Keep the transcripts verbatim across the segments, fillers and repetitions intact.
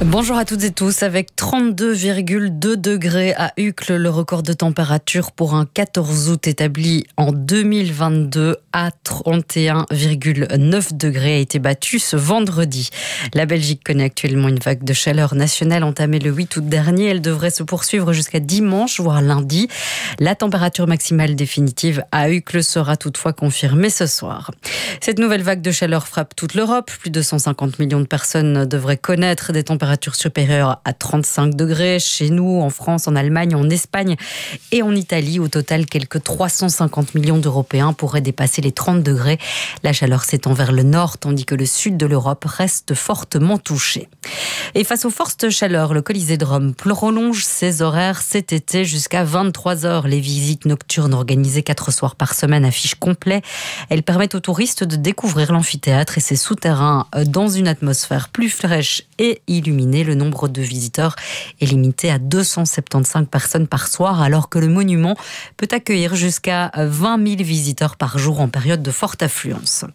Bonjour à toutes et tous. Avec trente-deux virgule deux degrés à Uccle, le record de température pour un quatorze août établi en deux mille vingt-deux à trente et un virgule neuf degrés a été battu ce vendredi. La Belgique connaît actuellement une vague de chaleur nationale entamée le huit août dernier. Elle devrait se poursuivre jusqu'à dimanche, voire lundi. La température maximale définitive à Uccle sera toutefois confirmée ce soir. Cette nouvelle vague de chaleur frappe toute l'Europe. Plus de cent cinquante millions de personnes devraient connaître des températures supérieure à trente-cinq degrés chez nous, en France, en Allemagne, en Espagne et en Italie. Au total, quelques trois cent cinquante millions d'Européens pourraient dépasser les trente degrés. La chaleur s'étend vers le nord, tandis que le sud de l'Europe reste fortement touché. Et face aux fortes chaleurs, le Colisée de Rome prolonge ses horaires cet été jusqu'à vingt-trois heures. Les visites nocturnes organisées quatre soirs par semaine affichent complet. Elles permettent aux touristes de découvrir l'amphithéâtre et ses souterrains dans une atmosphère plus fraîche et illuminée. Le nombre de visiteurs est limité à deux cent soixante-quinze personnes par soir, alors que le monument peut accueillir jusqu'à vingt mille visiteurs par jour en période de forte affluence.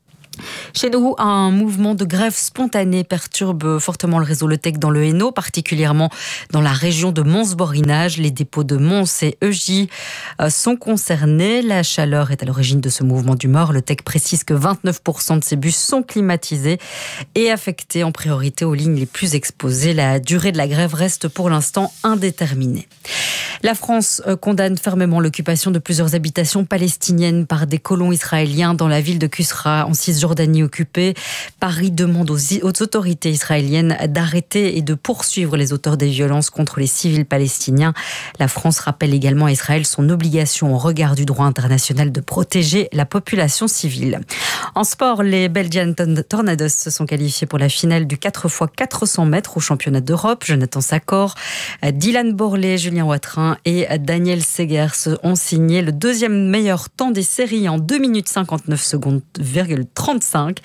Chez nous, un mouvement de grève spontanée perturbe fortement le réseau Le Tech dans le Hainaut, particulièrement dans la région de Mons-Borinage. Les dépôts de Mons et Eugy sont concernés. La chaleur est à l'origine de ce mouvement d'humeur. Le Tech précise que vingt-neuf pour cent de ces bus sont climatisés et affectés en priorité aux lignes les plus exposées. La durée de la grève reste pour l'instant indéterminée. La France condamne fermement l'occupation de plusieurs habitations palestiniennes par des colons israéliens dans la ville de Kusra, en Cisjordanie occupée. Paris demande aux, aux autorités israéliennes d'arrêter et de poursuivre les auteurs des violences contre les civils palestiniens. La France rappelle également à Israël son obligation au regard du droit international de protéger la population civile. En sport, les Belgian Tornadoes se sont qualifiés pour la finale du quatre fois quatre cents mètres au championnat d'Europe. Jonathan Sakor, Dylan Borlée, Julien Watrin et Daniel Segers ont signé le deuxième meilleur temps des séries en deux minutes cinquante-neuf secondes trente-cinq.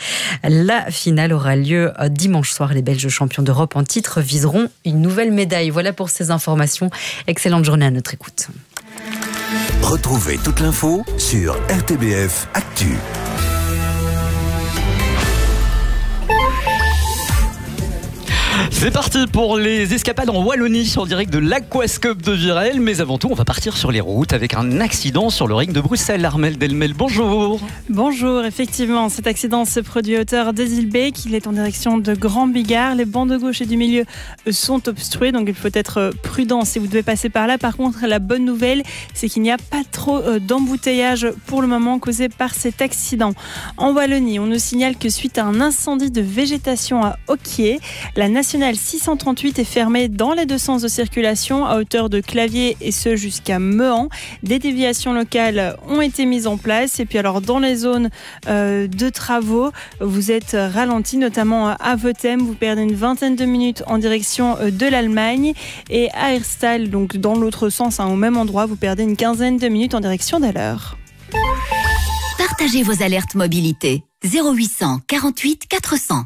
La finale aura lieu dimanche soir. Les Belges champions d'Europe en titre viseront une nouvelle médaille. Voilà pour ces informations. Excellente journée à notre écoute. Retrouvez toute l'info sur R T B F Actu. C'est parti pour les escapades en Wallonie en direct de l'Aquascope de Virel. Mais avant tout, on va partir sur les routes avec un accident sur le ring de Bruxelles. Armelle Delmel, bonjour. Bonjour, effectivement, cet accident se produit à hauteur d'Ezilbeek. Il est en direction de Grand Bigard. Les bancs de gauche et du milieu sont obstrués, donc il faut être prudent si vous devez passer par là. Par contre, la bonne nouvelle, c'est qu'il n'y a pas trop d'embouteillage pour le moment causé par cet accident. En Wallonie, on nous signale que suite à un incendie de végétation à Ocquier, la nationale six cent trente-huit est fermée dans les deux sens de circulation à hauteur de Clavier et ce jusqu'à Mehan. Des déviations locales ont été mises en place et puis alors dans les zones euh, de travaux, vous êtes ralenti, notamment à Votem, vous perdez une vingtaine de minutes en direction de l'Allemagne et à Herstal, donc dans l'autre sens, hein, au même endroit, vous perdez une quinzaine de minutes en direction d'Haller. Partagez vos alertes mobilité zéro huit cent quarante-huit quatre cents.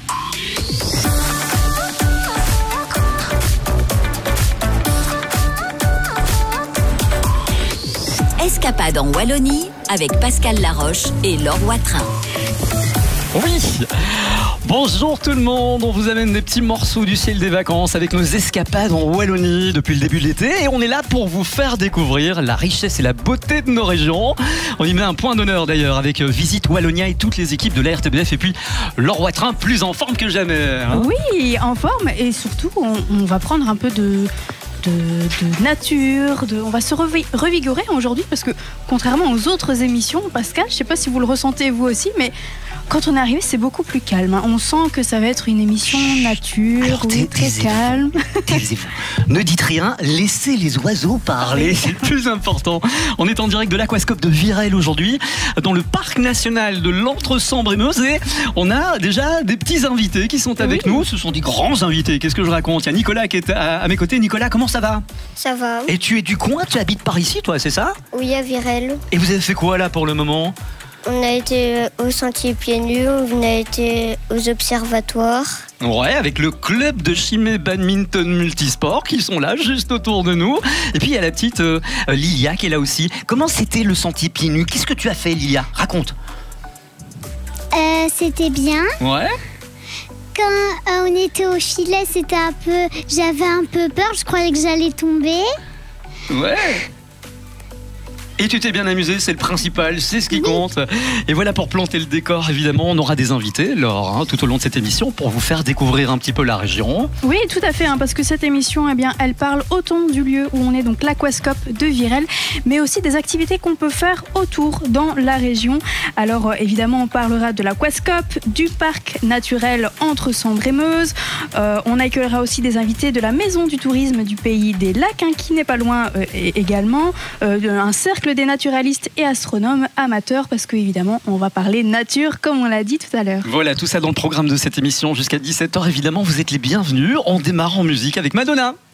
Escapade en Wallonie avec Pascal Laroche et Laure Watrin. Oui, bonjour tout le monde, on vous amène des petits morceaux du ciel des vacances avec nos escapades en Wallonie depuis le début de l'été et on est là pour vous faire découvrir la richesse et la beauté de nos régions. On y met un point d'honneur d'ailleurs avec Visite Wallonia et toutes les équipes de la R T B F et puis Laure Watrin plus en forme que jamais. Hein. Oui, en forme et surtout on, on va prendre un peu de... De, de nature, de, on va se revi- revigorer aujourd'hui parce que contrairement aux autres émissions, Pascal, je ne sais pas si vous le ressentez vous aussi, mais quand on est arrivé, c'est beaucoup plus calme. Hein. On sent que ça va être une émission nature, Alors, oui, très taisez-vous. calme. Taisez-vous. Ne dites rien, laissez les oiseaux parler. C'est le plus important. On est en direct de l'Aquascope de Virel aujourd'hui, dans le parc national de l'Entre-Sambre-et-Meuse et on a déjà des petits invités qui sont avec Oui. nous. Ce sont des grands invités. Qu'est-ce que je raconte? Il y a Nicolas qui est à, à mes côtés. Nicolas, comment ça va? Ça va. Et tu es du coin? Tu habites par ici, toi, c'est ça? Oui, à Virel. Et vous avez fait quoi là pour le moment? On a été au sentier pieds nus, on a été aux observatoires. Ouais, avec le club de Chimay Badminton Multisport qui sont là juste autour de nous. Et puis il y a la petite euh, Lilia qui est là aussi. Comment c'était le sentier pieds nus? Qu'est-ce que tu as fait, Lilia? Raconte. Euh, c'était bien. Ouais. quand euh, on était au filet, c'était un peu... J'avais un peu peur, je croyais que j'allais tomber. Ouais. Et tu t'es bien amusé, c'est le principal, c'est ce qui compte. Et voilà, pour planter le décor, évidemment, on aura des invités, Laure, hein, tout au long de cette émission, pour vous faire découvrir un petit peu la région. Oui, tout à fait, hein, parce que cette émission, eh bien, elle parle autant du lieu où on est, donc l'Aquascope de Virel, mais aussi des activités qu'on peut faire autour dans la région. Alors, euh, évidemment, on parlera de l'Aquascope, du parc naturel entre Sambre et Meuse. Euh, on accueillera aussi des invités de la Maison du tourisme du Pays des Lacs, hein, qui n'est pas loin euh, également, euh, un cercle des naturalistes et astronomes amateurs, parce qu'évidemment on va parler nature comme on l'a dit tout à l'heure. Voilà, tout ça dans le programme de cette émission jusqu'à dix-sept heures. Évidemment, vous êtes les bienvenus. On démarre en musique avec Madonna.